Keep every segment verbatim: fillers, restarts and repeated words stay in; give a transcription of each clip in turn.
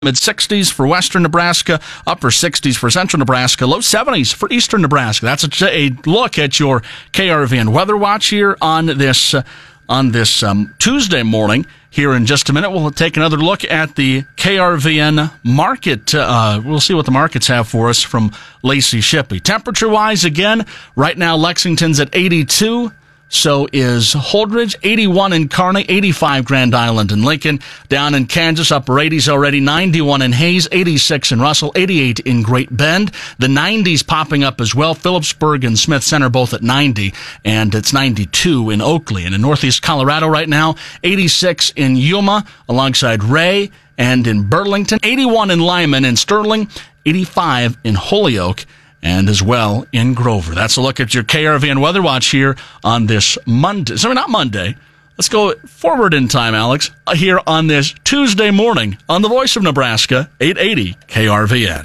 Mid-sixties for western Nebraska, upper sixties for central Nebraska, low seventies for eastern Nebraska. That's a, a look at your K R V N weather watch here on this uh, on this um, Tuesday morning. Here in just a minute, we'll take another look at the K R V N market. Uh, we'll see what the markets have for us from Lacey Shippey. Temperature-wise, again, right now Lexington's at eighty-two. So is Holdridge, eighty-one in Kearney, eighty-five Grand Island and Lincoln. Down in Kansas, upper eighties already, ninety-one in Hayes, eighty-six in Russell, eighty-eight in Great Bend. The nineties popping up as well. Phillipsburg and Smith Center both at ninety, and it's ninety-two in Oakley. And in northeast Colorado right now, eighty-six in Yuma alongside Ray, and in Burlington, eighty-one in Lyman and Sterling, eighty-five in Holyoke, and as well in Grover. That's a look at your K R V N Weather Watch here on this Monday. Sorry, not Monday. Let's go forward in time, Alex, here on this Tuesday morning on the Voice of Nebraska, eight eighty K R V N.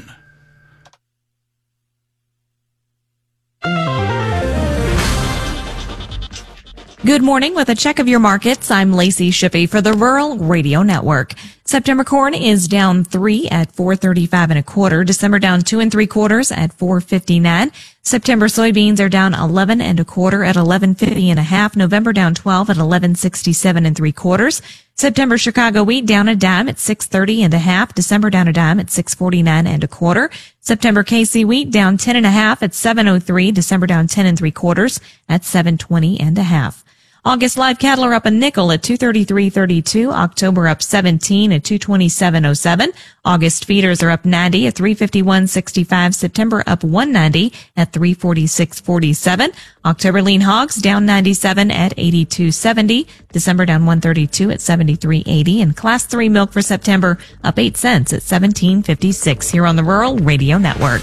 Good morning. With a check of your markets, I'm Lacey Shippey for the Rural Radio Network. September corn is down three at four thirty-five and a quarter. December down two and three quarters at four fifty-nine. September soybeans are down eleven and a quarter at eleven fifty and a half. November down twelve at eleven sixty-seven and three quarters. September Chicago wheat down a dime at six thirty and a half. December down a dime at six forty-nine and a quarter. September K C wheat down ten and a half at seven oh three. December down ten and three quarters at seven twenty and a half. August live cattle are up a nickel at two thirty-three thirty-two. October up seventeen at two twenty-seven oh seven. August feeders are up ninety at three fifty-one sixty-five. September up one ninety at three forty-six forty-seven. October lean hogs down ninety-seven at eighty-two seventy. December down one thirty-two at seventy-three eighty. And class three milk for September up eight cents at seventeen fifty-six here on the Rural Radio Network.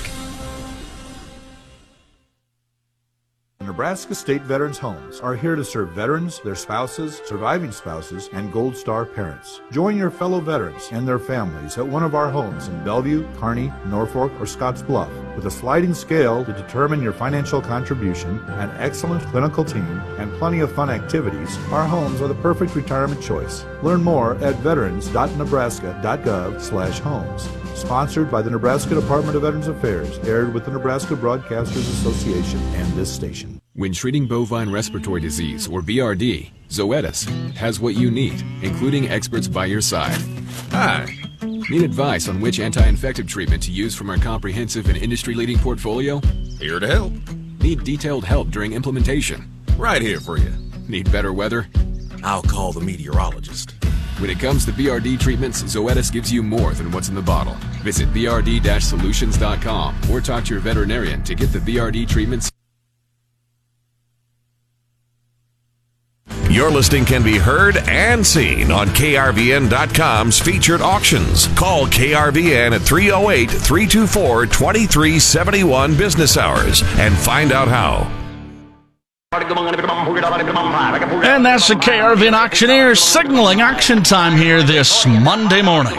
Nebraska State Veterans Homes are here to serve veterans, their spouses, surviving spouses, and Gold Star parents. Join your fellow veterans and their families at one of our homes in Bellevue, Kearney, Norfolk, or Scottsbluff. With a sliding scale to determine your financial contribution, an excellent clinical team, and plenty of fun activities, our homes are the perfect retirement choice. Learn more at veterans dot nebraska dot gov slash homes. Sponsored by the Nebraska Department of Veterans Affairs, aired with the Nebraska Broadcasters Association and this station. When treating bovine respiratory disease, or B R D, Zoetis has what you need, including experts by your side. Hi. Need advice on which anti-infective treatment to use from our comprehensive and industry-leading portfolio? Here to help. Need detailed help during implementation? Right here for you. Need better weather? I'll call the meteorologist. When it comes to B R D treatments, Zoetis gives you more than what's in the bottle. Visit b r d dash solutions dot com or talk to your veterinarian to get the B R D treatments. Your listing can be heard and seen on K R V N dot com's featured auctions. Call K R V N at three oh eight, three two four, two three seven one business hours and find out how. And that's the K R V N Auctioneers signaling auction time here this Monday morning.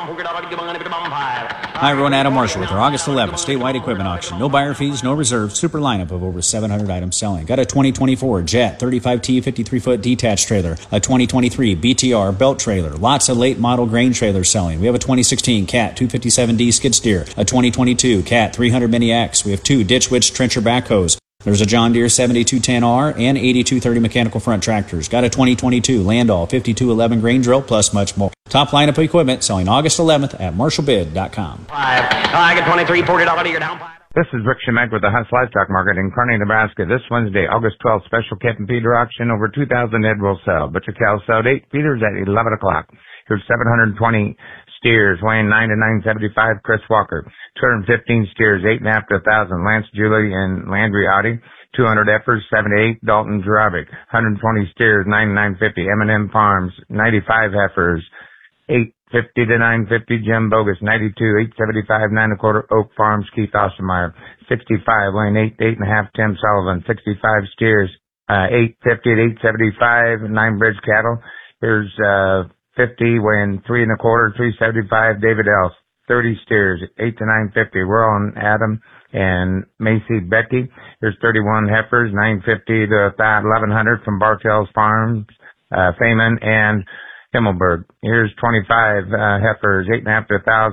Hi everyone, Adam Marshall with our August eleventh statewide equipment auction. No buyer fees, no reserves, super lineup of over seven hundred items selling. Got a twenty twenty-four Jet thirty-five T fifty-three foot detached trailer, a twenty twenty-three B T R belt trailer, lots of late model grain trailers selling. We have a twenty sixteen Cat two fifty-seven D skid steer, a twenty twenty-two Cat three hundred Mini X. We have two Ditch Witch trencher backhoes. There's a John Deere seventy-two ten R and eighty-two thirty mechanical front tractors. Got a twenty twenty-two Landau fifty-two eleven grain drill, plus much more. Top lineup of equipment selling August eleventh at marshall bid dot com. Five. I get twenty-three, forty dollars, you're down five. This is Rick Shemek with the Huss Livestock Market in Kearney, Nebraska. This Wednesday, August twelfth, special calf and feeder auction. Over two thousand head will sell. Butcher cows sold eight, feeders at eleven o'clock. Here's seven hundred twenty steers weighing nine to nine seventy-five, Chris Walker. two hundred fifteen steers, eight and a half to a thousand, Lance Julie and Landry Audi. two hundred heifers, seven to eight, Dalton Jurabic. one hundred twenty steers, nine to nine fifty, M and M Farms. ninety-five heifers, eight fifty to nine fifty, Jim Bogus. ninety-two, eight seventy-five, nine and a quarter, Oak Farms, Keith Ostermeyer. sixty-five, weighing eight, eight and a half, Tim Sullivan. sixty-five steers, uh, eight fifty to eight seventy-five, nine bridge cattle. Here's, uh, fifty, weighing three and a quarter, three seventy-five, David Elf. thirty steers, eight to nine fifty, we're on Adam and Macy Becky. There's thirty-one heifers, nine fifty to eleven hundred from Bartell's Farms, uh, Feynman, and Himmelberg. Here's twenty-five uh, heifers, eight and a half to a thousand.